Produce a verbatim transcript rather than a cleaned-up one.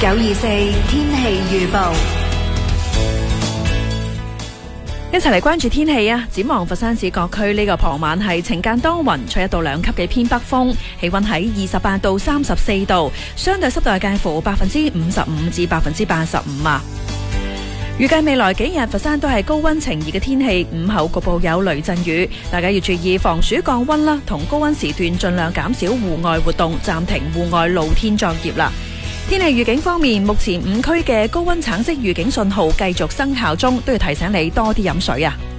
九二四天氣預報， 一齊嚟關注天氣啊！展望佛山市各區呢個傍晚係晴間多雲，吹一到兩級嘅偏北風，氣溫喺二十八到三十四度，相對濕度介乎百分之五十五至百分之八十五啊！預計未來幾日佛山都係高溫晴熱嘅天氣，午後局部有雷陣雨，大家要注意防暑降溫啦，同高溫時段盡量減少戶外活動，暫停戶外露天作業啦。天氣預警方面，目前五區嘅高溫橙色預警信號繼續生效中，都要提醒你多啲飲水啊！